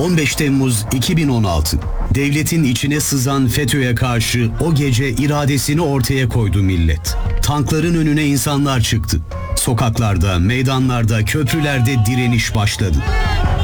15 Temmuz 2016. Devletin içine sızan FETÖ'ye karşı o gece iradesini ortaya koydu millet. Tankların önüne insanlar çıktı. Sokaklarda, meydanlarda, köprülerde direniş başladı.